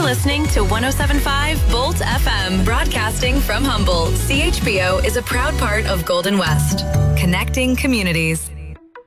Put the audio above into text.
listening to 107.5 Bolt FM, broadcasting from Humboldt. CHBO is a proud part of Golden West, connecting communities.